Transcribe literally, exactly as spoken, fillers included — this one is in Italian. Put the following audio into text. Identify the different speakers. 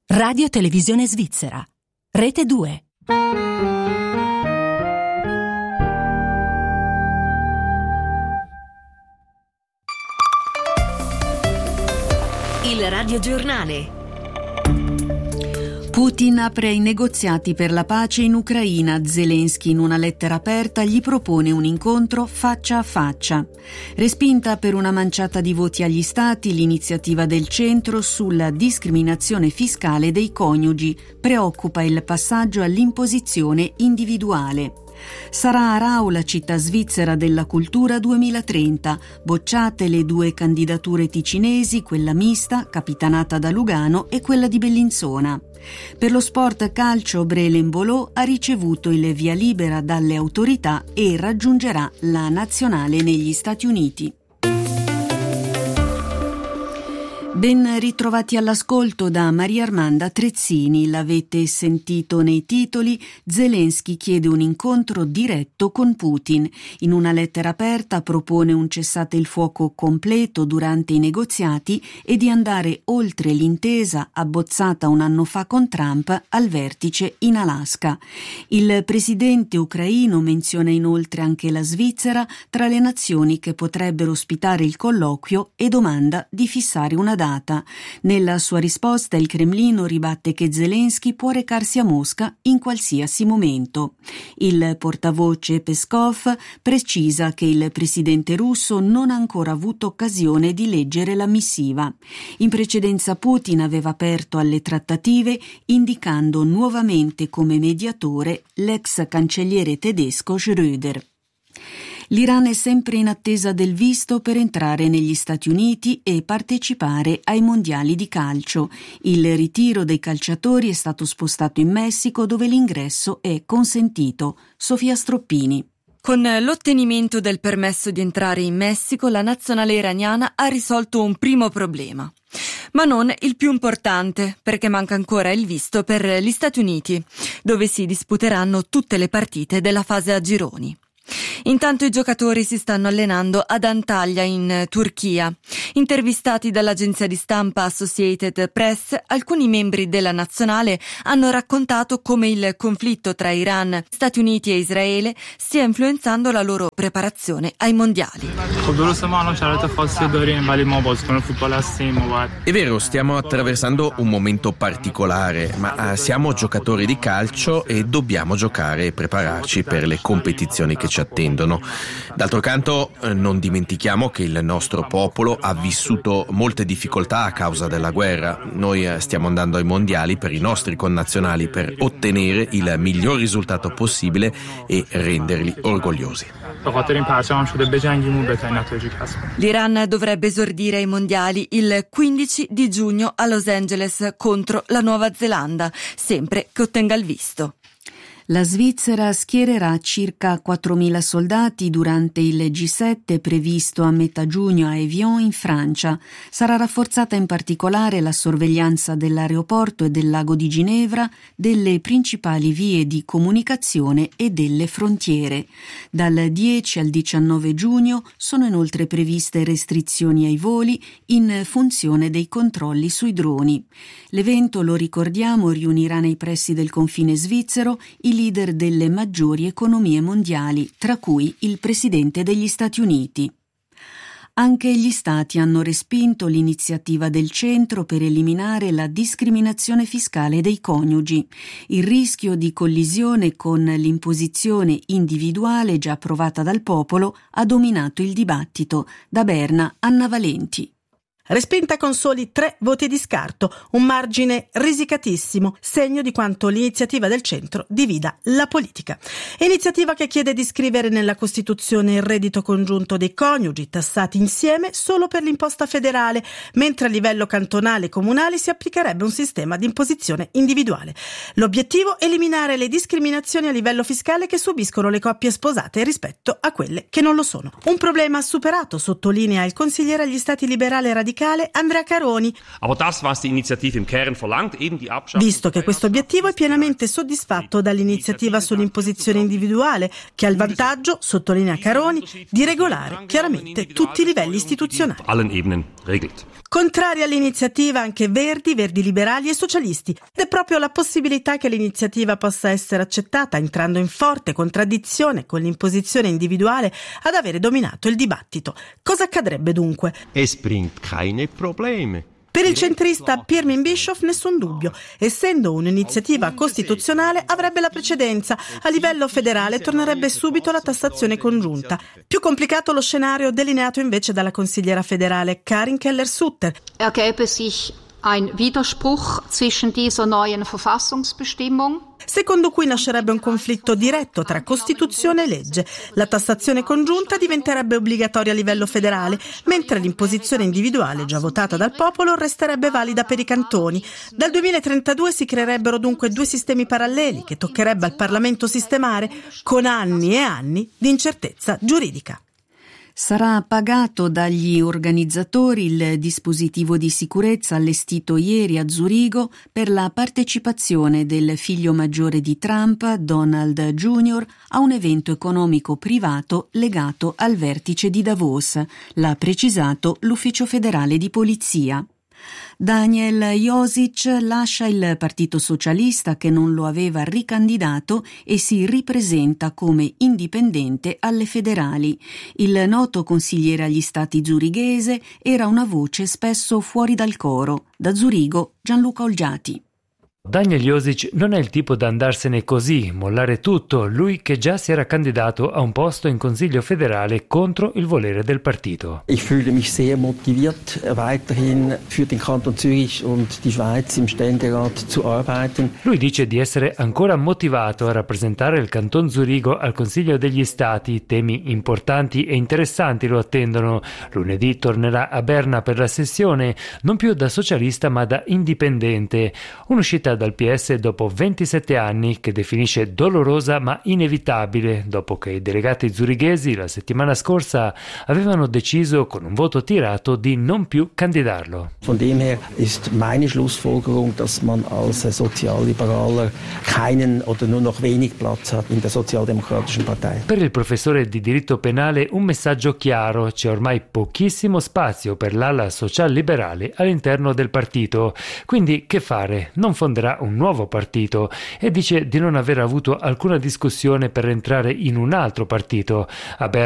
Speaker 1: Radio Televisione Svizzera. Rete due.
Speaker 2: Il radiogiornale.
Speaker 3: Putin apre i negoziati per la pace in Ucraina. Zelensky, in una lettera aperta, gli propone un incontro faccia a faccia. Respinta per una manciata di voti agli stati l'iniziativa del centro sulla discriminazione fiscale dei coniugi. Preoccupa il passaggio all'imposizione individuale. Sarà Aarau la città svizzera della cultura duemilatrenta. Bocciate le due candidature ticinesi, quella mista, capitanata da Lugano, e quella di Bellinzona. Per lo sport calcio, Brelen Bolò ha ricevuto il via libera dalle autorità e raggiungerà la nazionale negli Stati Uniti. Ben ritrovati all'ascolto da Maria Armanda Trezzini. L'avete sentito nei titoli. Zelensky chiede un incontro diretto con Putin. In una lettera aperta propone un cessate il fuoco completo durante i negoziati e di andare oltre l'intesa abbozzata un anno fa con Trump al vertice in Alaska. Il presidente ucraino menziona inoltre anche la Svizzera tra le nazioni che potrebbero ospitare il colloquio e domanda di fissare una data. Nella sua risposta il Cremlino ribatte che Zelensky può recarsi a Mosca in qualsiasi momento. Il portavoce Peskov precisa che il presidente russo non ha ancora avuto occasione di leggere la missiva. In precedenza Putin aveva aperto alle trattative indicando nuovamente come mediatore l'ex cancelliere tedesco Schröder. L'Iran è sempre in attesa del visto per entrare negli Stati Uniti e partecipare ai mondiali di calcio. Il ritiro dei calciatori è stato spostato in Messico, dove l'ingresso è consentito. Sofia Stroppini.
Speaker 4: Con l'ottenimento del permesso di entrare in Messico, la nazionale iraniana ha risolto un primo problema. Ma non il più importante, perché manca ancora il visto per gli Stati Uniti, dove si disputeranno tutte le partite della fase a gironi. Intanto i giocatori si stanno allenando ad Antalya in Turchia. Intervistati dall'agenzia di stampa Associated Press, alcuni membri della nazionale hanno raccontato come il conflitto tra Iran, Stati Uniti e Israele stia influenzando la loro preparazione ai mondiali.
Speaker 5: È vero, stiamo attraversando un momento particolare, ma siamo giocatori di calcio e dobbiamo giocare e prepararci per le competizioni che ci attendono. D'altro canto, non dimentichiamo che il nostro popolo ha vissuto molte difficoltà a causa della guerra. Noi stiamo andando ai mondiali per i nostri connazionali, per ottenere il miglior risultato possibile e renderli orgogliosi.
Speaker 4: L'Iran dovrebbe esordire ai mondiali il quindici di giugno a Los Angeles contro la Nuova Zelanda, sempre che ottenga il visto.
Speaker 3: La Svizzera schiererà circa quattromila soldati durante il G sette previsto a metà giugno a Évian in Francia. Sarà rafforzata in particolare la sorveglianza dell'aeroporto e del lago di Ginevra, delle principali vie di comunicazione e delle frontiere. Dal dieci al diciannove giugno sono inoltre previste restrizioni ai voli in funzione dei controlli sui droni. L'evento, lo ricordiamo, riunirà nei pressi del confine svizzero i leader delle maggiori economie mondiali, tra cui il presidente degli Stati Uniti. Anche gli stati hanno respinto l'iniziativa del centro per eliminare la discriminazione fiscale dei coniugi. Il rischio di collisione con l'imposizione individuale già approvata dal popolo ha dominato il dibattito. Da Berna, Anna Valenti.
Speaker 6: Respinta con soli tre voti di scarto, un margine risicatissimo, segno di quanto l'iniziativa del centro divida la politica. Iniziativa che chiede di scrivere nella Costituzione il reddito congiunto dei coniugi, tassati insieme solo per l'imposta federale, mentre a livello cantonale e comunale si applicherebbe un sistema di imposizione individuale. L'obiettivo è eliminare le discriminazioni a livello fiscale che subiscono le coppie sposate rispetto a quelle che non lo sono. Un problema superato, sottolinea il consigliere agli stati liberale radicale radicale Andrea Caroni, visto che questo obiettivo è pienamente soddisfatto dall'iniziativa sull'imposizione individuale, che ha il vantaggio, sottolinea Caroni, di regolare chiaramente tutti i livelli istituzionali. Contrari all'iniziativa anche Verdi, Verdi Liberali e Socialisti, ed è proprio la possibilità che l'iniziativa possa essere accettata, entrando in forte contraddizione con l'imposizione individuale, ad avere dominato il dibattito. Cosa accadrebbe dunque?
Speaker 2: Es bringt keine Probleme.
Speaker 6: Per il centrista Pirmin Bischoff nessun dubbio. Essendo un'iniziativa costituzionale avrebbe la precedenza. A livello federale tornerebbe subito la tassazione congiunta. Più complicato lo scenario delineato invece dalla consigliera federale Karin Keller-Sutter.
Speaker 7: Ergäbe sich ein Widerspruch zwischen dieser neuen Verfassungsbestimmung,
Speaker 6: secondo cui nascerebbe un conflitto diretto tra Costituzione e legge. La tassazione congiunta diventerebbe obbligatoria a livello federale, mentre l'imposizione individuale, già votata dal popolo, resterebbe valida per i cantoni. Dal duemilatrentadue si creerebbero dunque due sistemi paralleli che toccherebbe al Parlamento sistemare, con anni e anni di incertezza giuridica.
Speaker 3: Sarà pagato dagli organizzatori il dispositivo di sicurezza allestito ieri a Zurigo per la partecipazione del figlio maggiore di Trump, Donald Junior, a un evento economico privato legato al vertice di Davos, l'ha precisato l'Ufficio federale di polizia. Daniel Josic lascia il Partito Socialista, che non lo aveva ricandidato, e si ripresenta come indipendente alle federali. Il noto consigliere agli stati zurighese era una voce spesso fuori dal coro. Da Zurigo, Gianluca Olgiati.
Speaker 8: Daniel Josic non è il tipo da andarsene così, mollare tutto, lui che già si era candidato a un posto in Consiglio federale contro il volere del partito.
Speaker 9: Ich fühle mich sehr motiviert, weiterhin für den Kanton Zürich und die Schweiz im Ständerat zu arbeiten.
Speaker 8: Lui dice di essere ancora motivato a rappresentare il Canton Zurigo al Consiglio degli Stati. Temi importanti e interessanti lo attendono. Lunedì tornerà a Berna per la sessione, non più da socialista ma da indipendente. Un'uscita dal P S dopo ventisette anni che definisce dolorosa ma inevitabile, dopo che i delegati zurighesi la settimana scorsa avevano deciso con un voto tirato di non più candidarlo.
Speaker 9: Von dem her ist meine Schlussfolgerung, dass man als Sozialliberaler keinen oder nur noch wenig Platz hat in der Sozialdemokratischen Partei.
Speaker 8: Per il professore di diritto penale un messaggio chiaro: c'è ormai pochissimo spazio per l'ala social-liberale all'interno del partito. Quindi che fare? Non fonderà un nuovo partito, e dice di non aver avuto alcuna discussione per entrare in un altro partito. A Berna